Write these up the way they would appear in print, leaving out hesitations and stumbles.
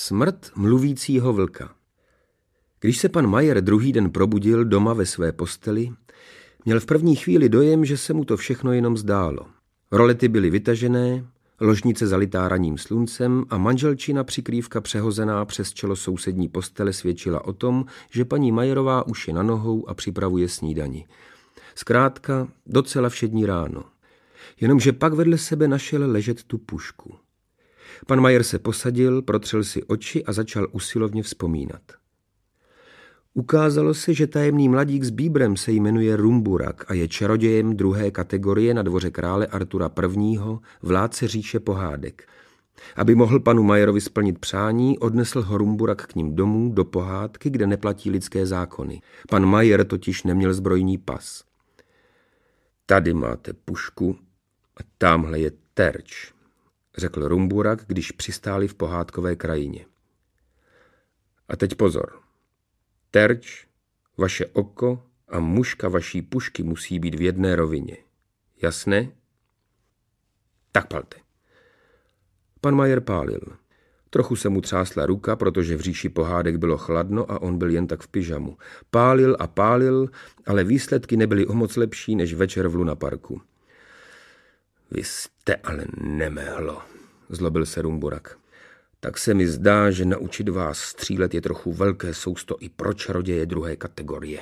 Smrt mluvícího vlka. Když se pan Majer druhý den probudil doma ve své posteli, měl v první chvíli dojem, že se mu to všechno jenom zdálo. Rolety byly vytažené, ložnice zalitá ranním sluncem a manželčina přikrývka přehozená přes čelo sousední postele svědčila o tom, že paní Majerová už je na nohou a připravuje snídani. Zkrátka docela všední ráno. Jenomže pak vedle sebe našel ležet tu pušku. Pan Majer se posadil, protřel si oči a začal usilovně vzpomínat. Ukázalo se, že tajemný mladík s bíbrem se jmenuje Rumburak a je čarodějem druhé kategorie na dvoře krále Artura I., vládce říše pohádek. Aby mohl panu Majerovi splnit přání, odnesl ho Rumburak k ním domů do pohádky, kde neplatí lidské zákony. Pan Majer totiž neměl zbrojní pas. Tady máte pušku a támhle je terč, řekl Rumburak, když přistáli v pohádkové krajině. A teď pozor. Terč, vaše oko a muška vaší pušky musí být v jedné rovině. Jasné? Tak palte. Pan Majer pálil. Trochu se mu třásla ruka, protože v říši pohádek bylo chladno a on byl jen tak v pyžamu. Pálil a pálil, ale výsledky nebyly o moc lepší než večer v lunaparku. Vy jste ale nemehlo, zlobil se Rumburak. Tak se mi zdá, že naučit vás střílet je trochu velké sousto i pro čaroděje druhé kategorie.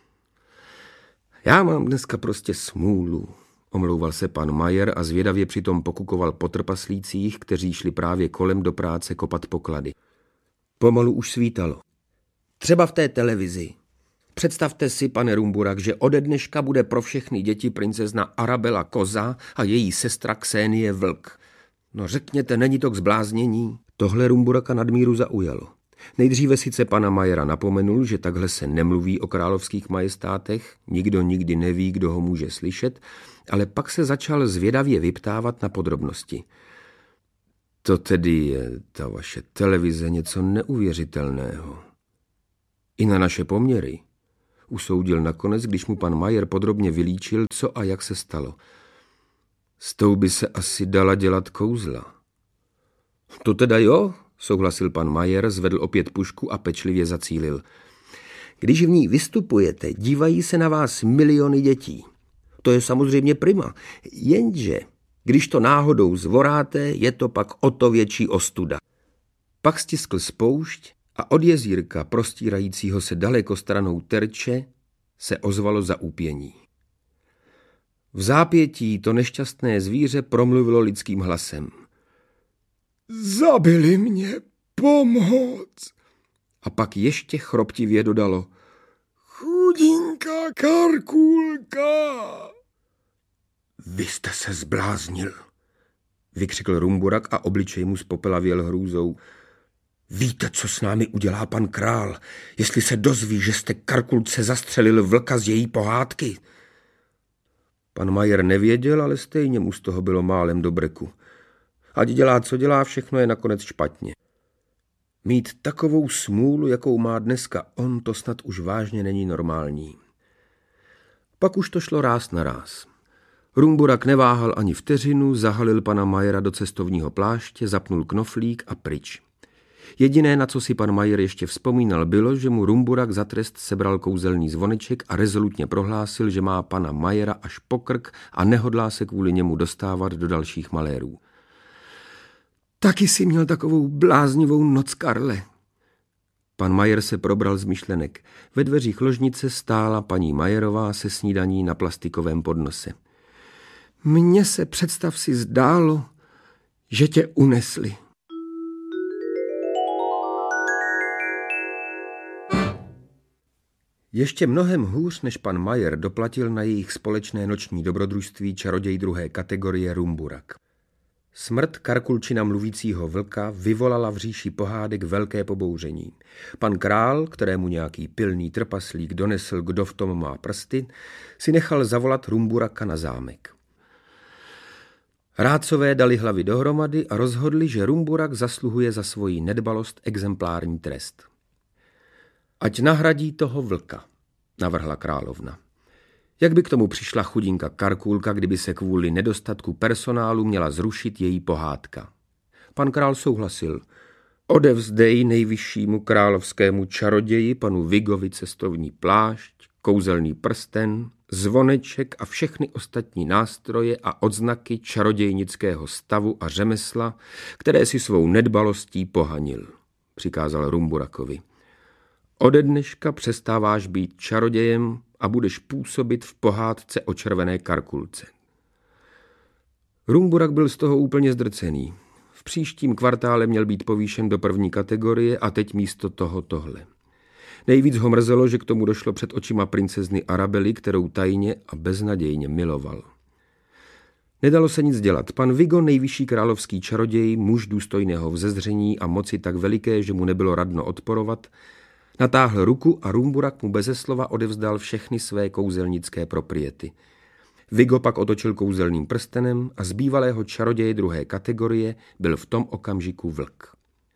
Já mám dneska prostě smůlu, omlouval se pan Majer a zvědavě přitom pokukoval po trpaslících, kteří šli právě kolem do práce kopat poklady. Pomalu už svítalo. Třeba v té televizi. Představte si, pane Rumburak, že ode dneška bude pro všechny děti princezna Arabela koza a její sestra Ksenie vlk. No řekněte, není to k zbláznění? Tohle Rumburaka nadmíru zaujalo. Nejdříve sice pana Majera napomenul, že takhle se nemluví o královských majestátech, nikdo nikdy neví, kdo ho může slyšet, ale pak se začal zvědavě vyptávat na podrobnosti. To tedy je ta vaše televize něco neuvěřitelného. I na naše poměry, usoudil nakonec, když mu pan Majer podrobně vylíčil, co a jak se stalo. S tou by se asi dala dělat kouzla. To teda jo, souhlasil pan Majer, zvedl opět pušku a pečlivě zacílil. Když v ní vystupujete, dívají se na vás miliony dětí. To je samozřejmě prima, jenže když to náhodou zvoráte, je to pak o to větší ostuda. Pak stiskl spoušť a od jezírka prostírajícího se daleko stranou terče se ozvalo zaúpění. V zápětí to nešťastné zvíře promluvilo lidským hlasem. Zabili mě, pomoc! A pak ještě chroptivě dodalo. Chudinka Karkulka! Vy jste se zbláznil, vykřikl Rumburak a obličej mu zpopelavěl hrůzou. Víte, co s námi udělá pan král, jestli se dozví, že jste Karkulce zastřelil vlka z její pohádky? Pan Majer nevěděl, ale stejně mu z toho bylo málem do breku. Ať dělá, co dělá, všechno je nakonec špatně. Mít takovou smůlu, jakou má dneska on, to snad už vážně není normální. Pak už to šlo ráz na ráz. Rumburak neváhal ani vteřinu, zahalil pana Majera do cestovního pláště, zapnul knoflík a pryč. Jediné, na co si pan Majer ještě vzpomínal, bylo, že mu Rumburak za trest sebral kouzelný zvoneček a rezolutně prohlásil, že má pana Majera až po krk a nehodlá se kvůli němu dostávat do dalších malérů. Taky si měl takovou bláznivou noc, Karle. Pan Majer se probral z myšlenek. Ve dveřích ložnice stála paní Majerová se snídaní na plastikovém podnose. Mně se, představ si, zdálo, že tě unesli. Ještě mnohem hůř než pan Majer doplatil na jejich společné noční dobrodružství čaroděj druhé kategorie Rumburak. Smrt Karkulčina mluvícího vlka vyvolala v říši pohádek velké pobouření. Pan král, kterému nějaký pilný trpaslík donesl, kdo v tom má prsty, si nechal zavolat Rumburaka na zámek. Rádcové dali hlavy dohromady a rozhodli, že Rumburak zasluhuje za svoji nedbalost exemplární trest. Ať nahradí toho vlka, navrhla královna. Jak by k tomu přišla chudinka Karkulka, kdyby se kvůli nedostatku personálu měla zrušit její pohádka? Pan král souhlasil. Odevzdej nejvyššímu královskému čaroději panu Vigovi cestovní plášť, kouzelný prsten, zvoneček a všechny ostatní nástroje a odznaky čarodějnického stavu a řemesla, které si svou nedbalostí pohanil, přikázal Rumburakovi. Ode dneška přestáváš být čarodějem a budeš působit v pohádce o červené karkulce. Rumburak byl z toho úplně zdrcený. V příštím kvartále měl být povýšen do 1. kategorie a teď místo toho tohle. Nejvíc ho mrzelo, že k tomu došlo před očima princezny Arabely, kterou tajně a beznadějně miloval. Nedalo se nic dělat. Pan Vigo, nejvyšší královský čaroděj, muž důstojného vzezření a moci tak veliké, že mu nebylo radno odporovat, natáhl ruku a Rumburak mu beze slova odevzdal všechny své kouzelnické propriety. Vigo pak otočil kouzelným prstenem a z bývalého čaroděje 2. kategorie byl v tom okamžiku vlk.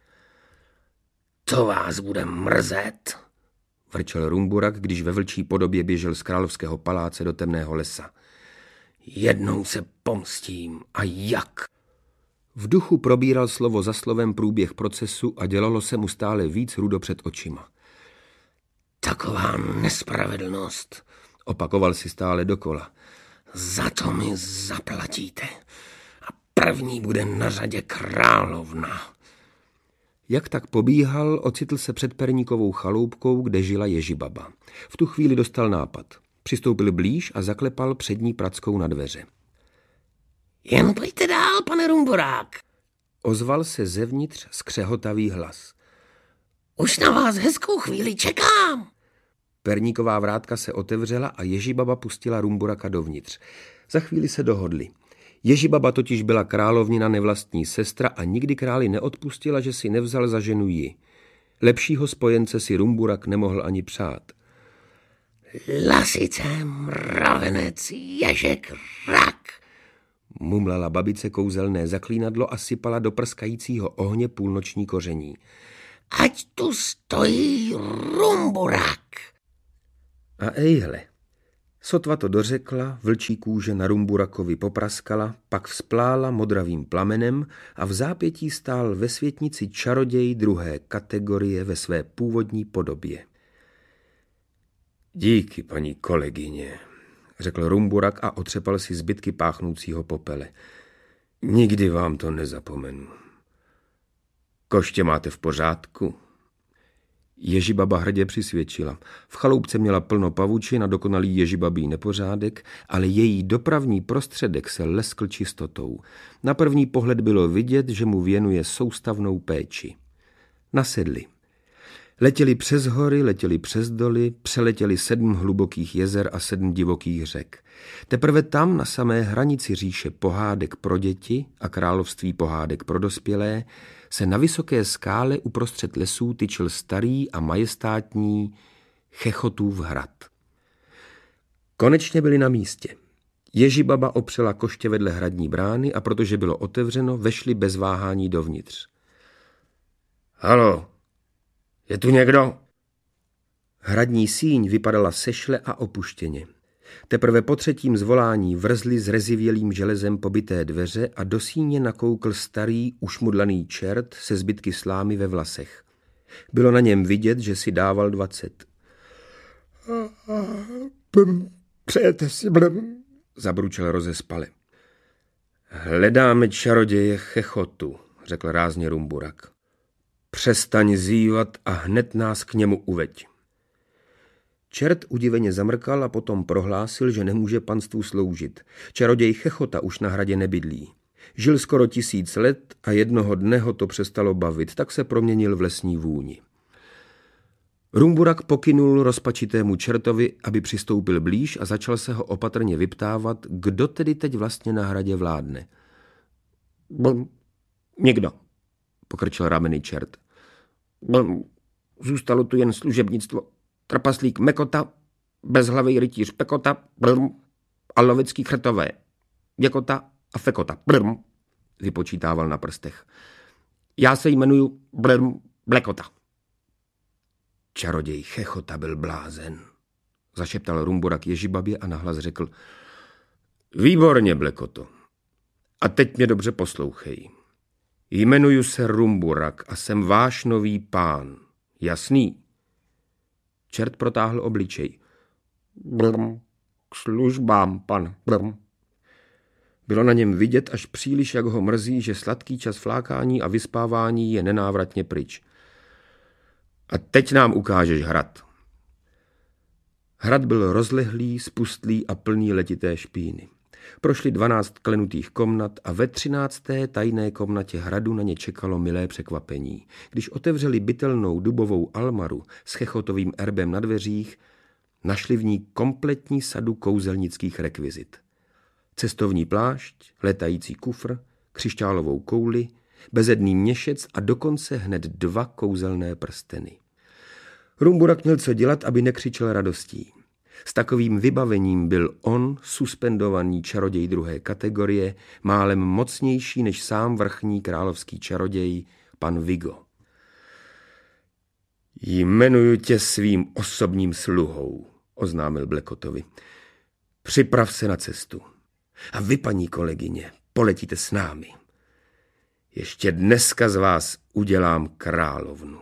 To vás bude mrzet, vrčel Rumburak, když ve vlčí podobě běžel z královského paláce do temného lesa. Jednou se pomstím. A jak? V duchu probíral slovo za slovem průběh procesu a dělalo se mu stále víc rudo před očima. Taková nespravedlnost, opakoval si stále dokola. Za to mi zaplatíte. A první bude na řadě královna. Jak tak pobíhal, ocitl se před perníkovou chaloupkou, kde žila Ježibaba. V tu chvíli dostal nápad. Přistoupil blíž a zaklepal přední prackou na dveře. Jen pojďte dál, pane Rumburák. Ozval se zevnitř skřehotavý hlas. Už na vás hezkou chvíli čekám. Perníková vrátka se otevřela a Ježibaba pustila Rumburaka dovnitř. Za chvíli se dohodli. Ježibaba totiž byla královnina nevlastní sestra a nikdy králi neodpustila, že si nevzal za ženu ji. Lepšího spojence si Rumburak nemohl ani přát. Lasice, mravenec, ježek, rak, mumlala babice kouzelné zaklínadlo a sypala do prskajícího ohně půlnoční koření. Ať tu stojí Rumburak. A ejhle, sotva to dořekla, vlčí kůže na Rumburakovi popraskala, pak vzplála modravým plamenem a v zápětí stál ve světnici čaroděj 2. kategorie ve své původní podobě. Díky, paní kolegyně, řekl Rumburak a otřepal si zbytky páchnoucího popele. Nikdy vám to nezapomenu. Koště máte v pořádku? Ježibaba hrdě přisvědčila. V chaloupce měla plno pavučin a dokonalý ježibabí nepořádek, ale její dopravní prostředek se leskl čistotou. Na první pohled bylo vidět, že mu věnuje soustavnou péči. Nasedli. Letěli přes hory, letěli přes doly, přeletěli 7 hlubokých jezer a 7 divokých řek. Teprve tam, na samé hranici říše pohádek pro děti a království pohádek pro dospělé, se na vysoké skále uprostřed lesů tyčil starý a majestátní Chechotův hrad. Konečně byli na místě. Ježibaba opřela koště vedle hradní brány a protože bylo otevřeno, vešli bez váhání dovnitř. Halo, je tu někdo? Hradní síň vypadala sešle a opuštěně. Teprve po 3. zvolání vrzly zrezivělým železem pobyté dveře a do síně nakoukl starý, ušmudlaný čert se zbytky slámy ve vlasech. Bylo na něm vidět, že si dával 20. Přejete si, zabručel rozespale. Hledáme čaroděje Chechotu, řekl rázně Rumburak. Přestaň zývat a hned nás k němu uveď. Čert udiveně zamrkal a potom prohlásil, že nemůže panstvu sloužit. Čaroděj Chechota už na hradě nebydlí. Žil skoro 1000 let a jednoho dne ho to přestalo bavit, tak se proměnil v lesní vůni. Rumburak pokynul rozpačitému čertovi, aby přistoupil blíž a začal se ho opatrně vyptávat, kdo tedy teď vlastně na hradě vládne. Nikdo, pokrčil rameny čert. Zůstalo tu jen služebnictvo. Trpaslík Mekota, bezhlavý rytíř Pekota, a lovecký chrtové. Děkota a Fekota, vypočítával na prstech. Já se jmenuju Blekota. Čaroděj Chechota byl blázen, zašeptal Rumburak Ježibabě a nahlas řekl. Výborně, Blekoto. A teď mě dobře poslouchej. Jmenuji se Rumburak a jsem váš nový pán. Jasný? Čert protáhl obličej. Brm, k službám, pan, brm. Bylo na něm vidět až příliš, jak ho mrzí, že sladký čas flákání a vyspávání je nenávratně pryč. A teď nám ukážeš hrad. Hrad byl rozlehlý, spustlý a plný letité špíny. Prošli 12 klenutých komnat a ve 13. tajné komnatě hradu na ně čekalo milé překvapení. Když otevřeli bytelnou dubovou almaru s chechotovým erbem na dveřích, našli v ní kompletní sadu kouzelnických rekvizit. Cestovní plášť, letající kufr, křišťálovou kouli, bezedný měšec a dokonce hned 2 kouzelné prsteny. Rumburak měl co dělat, aby nekřičel radostí. S takovým vybavením byl on, suspendovaný čaroděj 2. kategorie, málem mocnější než sám vrchní královský čaroděj, pan Vigo. Jmenuji tě svým osobním sluhou, oznámil Blackotovi. Připrav se na cestu. A vy, paní kolegyně, poletíte s námi. Ještě dneska z vás udělám královnu.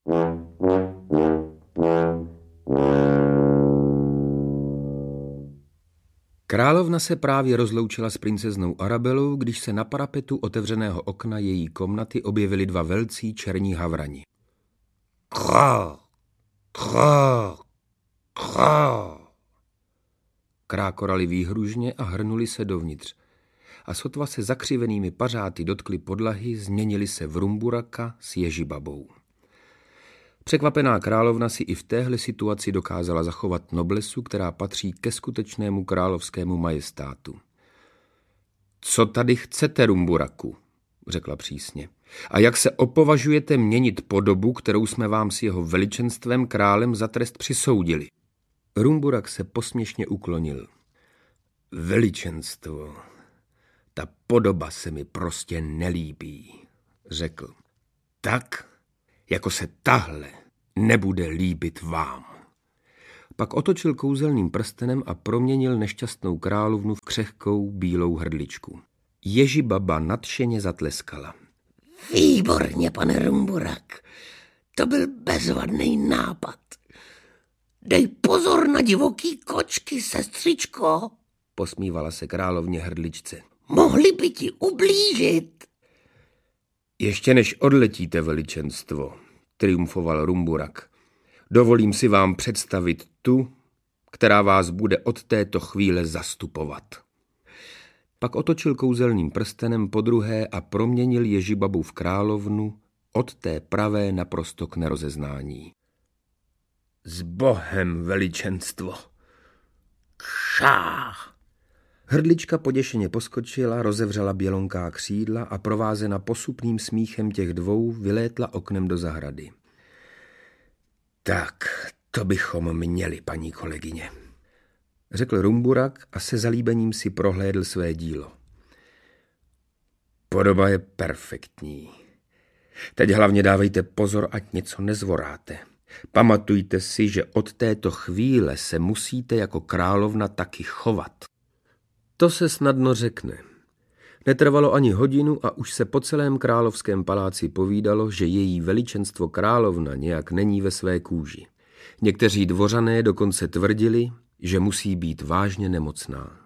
Královna se právě rozloučila s princeznou Arabelou, když se na parapetu otevřeného okna její komnaty objevili 2 velcí černí havrani. Krá, krá, krá. Krákorali výhružně a hrnuli se dovnitř. A sotva se zakřivenými pařáty dotkli podlahy, změnili se v Rumburaka s Ježibabou. Překvapená královna si i v téhle situaci dokázala zachovat noblesu, která patří ke skutečnému královskému majestátu. Co tady chcete, Rumburaku? Řekla přísně. A jak se opovažujete měnit podobu, kterou jsme vám s jeho veličenstvem králem za trest přisoudili? Rumburak se posměšně uklonil. Veličenstvo, ta podoba se mi prostě nelíbí, řekl. Tak, jako se tahle nebude líbit vám. Pak otočil kouzelným prstenem a proměnil nešťastnou královnu v křehkou bílou hrdličku. Ježibaba nadšeně zatleskala. Výborně, pane Rumburak, to byl bezvadný nápad. Dej pozor na divoký kočky, sestřičko, posmívala se královně hrdličce. Mohli by ti ublížit. Ještě než odletíte, veličenstvo, triumfoval Rumburak, dovolím si vám představit tu, která vás bude od této chvíle zastupovat. Pak otočil kouzelným prstenem podruhé a proměnil Ježibabu v královnu, od té pravé naprosto k nerozeznání. S Bohem, veličenstvo! Kšá! Hrdlička poděšeně poskočila, rozevřela bělonká křídla a provázena posupným smíchem těch 2 vylétla oknem do zahrady. Tak, to bychom měli, paní kolegyně, řekl Rumburak a se zalíbením si prohlédl své dílo. Podoba je perfektní. Teď hlavně dávejte pozor, ať něco nezvoráte. Pamatujte si, že od této chvíle se musíte jako královna taky chovat. To se snadno řekne. Netrvalo ani hodinu a už se po celém královském paláci povídalo, že její veličenstvo královna nějak není ve své kůži. Někteří dvořané dokonce tvrdili, že musí být vážně nemocná.